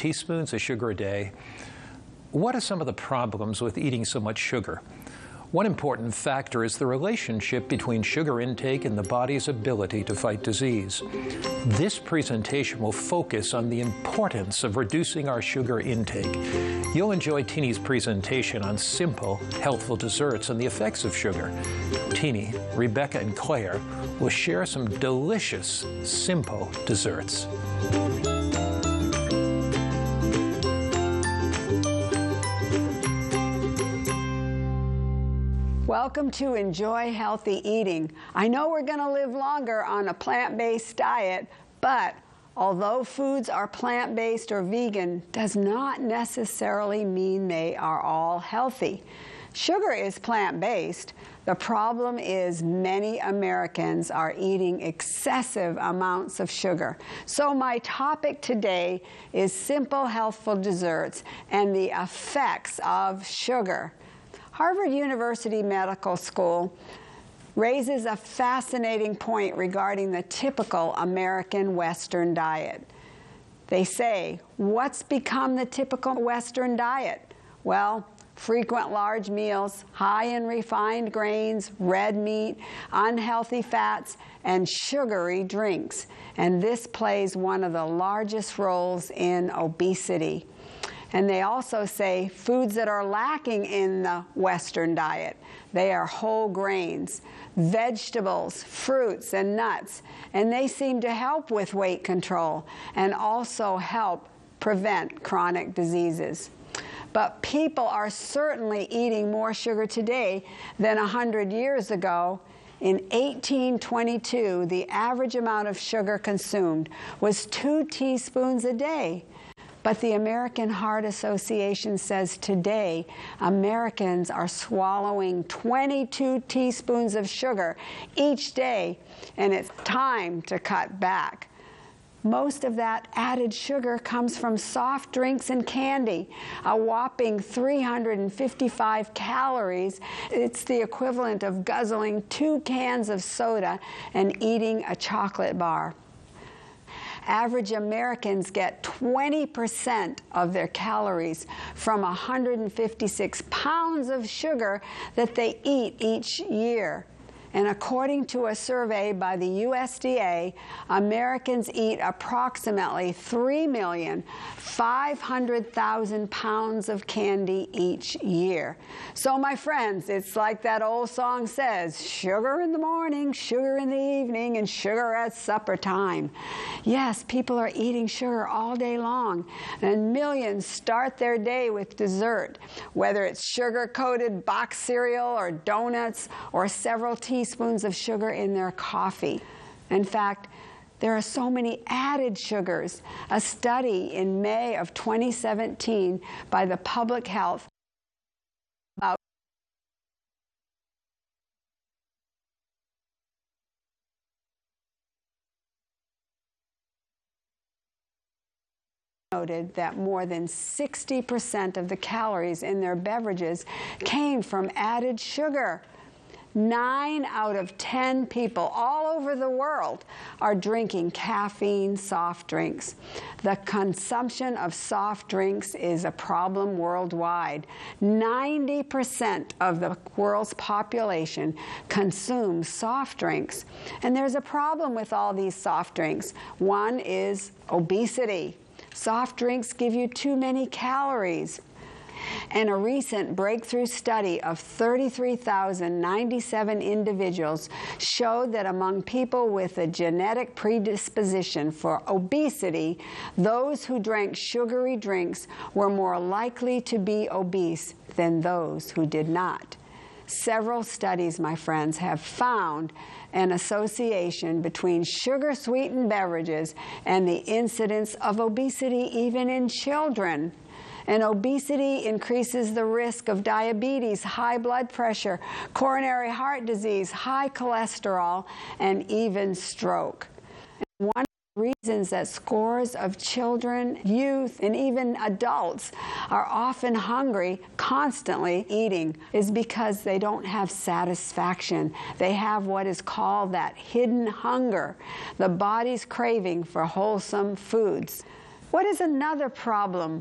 teaspoons of sugar a day. What are some of the problems with eating so much sugar? One important factor is the relationship between sugar intake and the body's ability to fight disease. This presentation will focus on the importance of reducing our sugar intake. You'll enjoy Teeny's presentation on simple, healthful desserts and the effects of sugar. Teeny, Rebecca, and Claire will share some delicious, simple desserts. Welcome to Enjoy Healthy Eating. I know we're going to live longer on a plant-based diet, but although foods are plant-based or vegan, does not necessarily mean they are all healthy. Sugar is plant-based. The problem is many Americans are eating excessive amounts of sugar. So my topic today is simple, healthful desserts and the effects of sugar. Harvard University Medical School raises a fascinating point regarding the typical American Western diet. They say, what's become the typical Western diet? Well, frequent large meals, high in refined grains, red meat, unhealthy fats, and sugary drinks. And this plays one of the largest roles in obesity. And they also say foods that are lacking in the Western diet. They are whole grains, vegetables, fruits, and nuts. And they seem to help with weight control and also help prevent chronic diseases. But people are certainly eating more sugar today than 100 years ago. In 1822, the average amount of sugar consumed was 2 teaspoons a day. But the American Heart Association says today Americans are swallowing 22 teaspoons of sugar each day, and it's time to cut back. Most of that added sugar comes from soft drinks and candy, a whopping 355 calories. It's the equivalent of guzzling 2 cans of soda and eating a chocolate bar. Average Americans get 20% of their calories from 156 pounds of sugar that they eat each year. And according to a survey by the USDA, Americans eat approximately 3,500,000 pounds of candy each year. So my friends, it's like that old song says, sugar in the morning, sugar in the evening, and sugar at supper time. Yes, people are eating sugar all day long, and millions start their day with dessert, whether it's sugar-coated box cereal or donuts or several teaspoons of sugar in their coffee. In fact, there are so many added sugars. A study in May of 2017 by the Public Health about noted that more than 60% of the calories in their beverages came from added sugar. 9 out of 10 people all over the world are drinking caffeine soft drinks. The consumption of soft drinks is a problem worldwide. 90% of the world's population consumes soft drinks. And there's a problem with all these soft drinks. One is obesity. Soft drinks give you too many calories. And a recent breakthrough study of 33,097 individuals showed that among people with a genetic predisposition for obesity, those who drank sugary drinks were more likely to be obese than those who did not. Several studies, my friends, have found an association between sugar-sweetened beverages and the incidence of obesity even in children. And obesity increases the risk of diabetes, high blood pressure, coronary heart disease, high cholesterol, and even stroke. And one of the reasons that scores of children, youth, and even adults are often hungry, constantly eating, is because they don't have satisfaction. They have what is called that hidden hunger, the body's craving for wholesome foods. What is another problem